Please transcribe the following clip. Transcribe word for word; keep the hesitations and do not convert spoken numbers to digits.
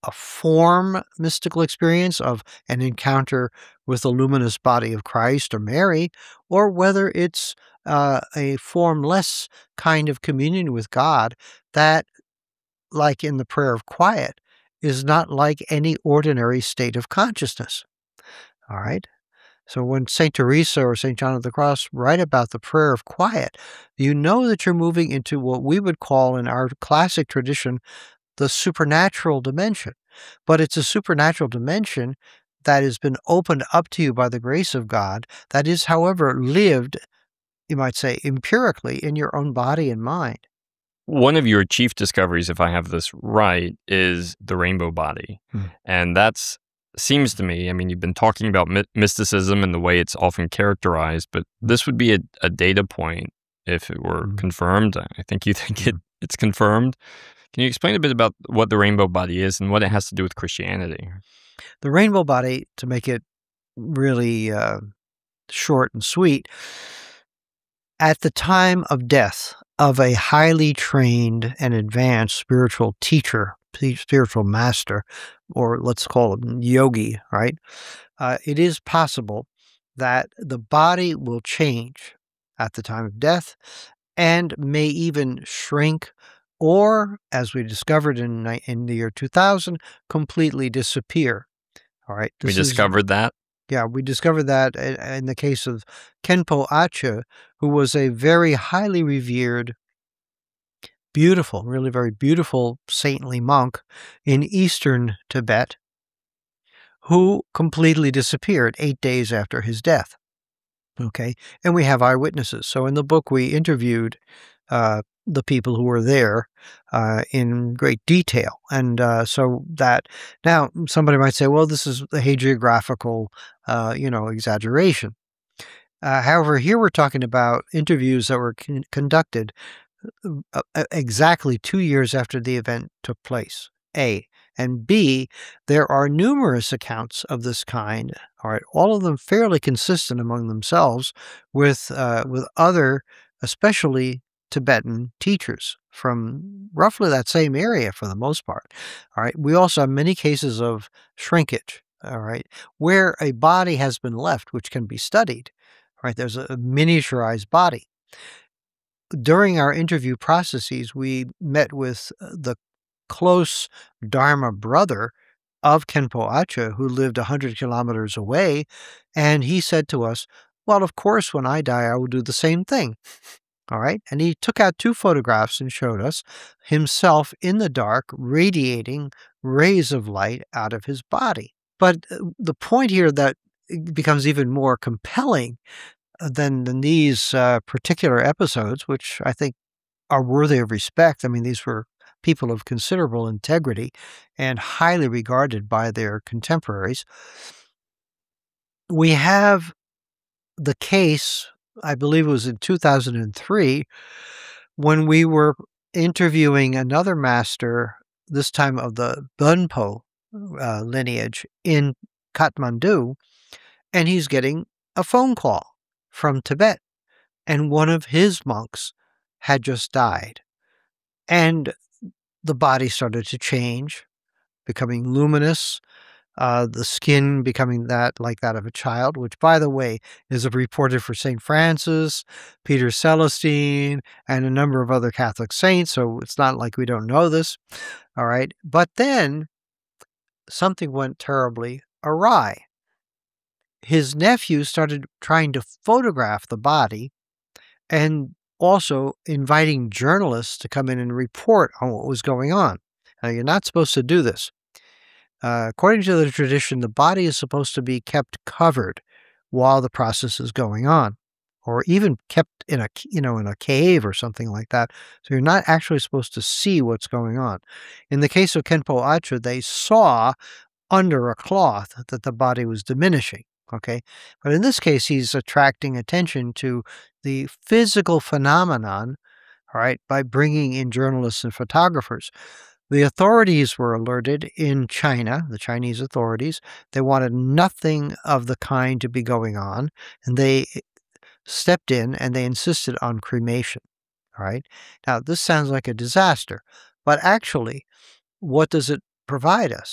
a form mystical experience of an encounter with the luminous body of Christ or Mary, or whether it's uh, a formless kind of communion with God that, like in the prayer of quiet, is not like any ordinary state of consciousness. All right? So when Saint Teresa or Saint John of the Cross write about the prayer of quiet, you know that you're moving into what we would call in our classic tradition the supernatural dimension. But it's a supernatural dimension that has been opened up to you by the grace of God, that is, however, lived, you might say, empirically in your own body and mind. One of your chief discoveries, if I have this right, is the rainbow body. Hmm. And that's seems to me, I mean, you've been talking about my- mysticism and the way it's often characterized, but this would be a, a data point if it were Hmm. confirmed. I think you think it, it's confirmed. Can you explain a bit about what the rainbow body is and what it has to do with Christianity? The rainbow body, to make it really uh, short and sweet, at the time of death of a highly trained and advanced spiritual teacher, p- spiritual master, or let's call him yogi, right? Uh, it is possible that the body will change at the time of death and may even shrink or, as we discovered in, ni- in the year two thousand, completely disappear. All right. We This is discovered that. yeah, we discovered that i- in the case of Kenpo Ache, who was a very highly revered, beautiful, really very beautiful saintly monk in eastern Tibet, who completely disappeared eight days after his death. Okay, and we have eyewitnesses. So in the book, we interviewed uh, the people who were there uh, in great detail, and uh, so that now somebody might say, "Well, this is a hagiographical, uh, you know, exaggeration." Uh, however, here we're talking about interviews that were con- conducted uh, uh, exactly two years after the event took place. A. And B, there are numerous accounts of this kind, all right, all of them fairly consistent among themselves with, uh, with other, especially Tibetan teachers from roughly that same area for the most part. All right. We also have many cases of shrinkage, all right, where a body has been left, which can be studied. All right. There's a miniaturized body. During our interview processes, we met with uh, the close Dharma brother of Kenpo Ache, who lived one hundred kilometers away, and he said to us, "Well, of course, when I die, I will do the same thing." All right. And he took out two photographs and showed us himself in the dark, radiating rays of light out of his body. But uh, the point here that becomes even more compelling uh, than, than these uh, particular episodes, which I think are worthy of respect. I mean, these were people of considerable integrity and highly regarded by their contemporaries. We have the case, I believe it was in two thousand three, when we were interviewing another master, this time of the Bunpo uh, lineage in Kathmandu, and he's getting a phone call from Tibet, and one of his monks had just died. And the body started to change, becoming luminous, uh, the skin becoming that like that of a child, which, by the way, is reported for Saint Francis, Peter Celestine, and a number of other Catholic saints. So it's not like we don't know this. All right. But then something went terribly awry. His nephew started trying to photograph the body and also inviting journalists to come in and report on what was going on. Now, you're not supposed to do this. Uh, according to the tradition, the body is supposed to be kept covered while the process is going on, or even kept in a you know in a cave or something like that. So you're not actually supposed to see what's going on. In the case of Kenpo Ache, they saw under a cloth that the body was diminishing. Okay, but in this case, he's attracting attention to the physical phenomenon, all right, by bringing in journalists and photographers. The authorities were alerted in China, the Chinese authorities. They wanted nothing of the kind to be going on, and they stepped in and they insisted on cremation. All right. Now, this sounds like a disaster, but actually, what does it provide us?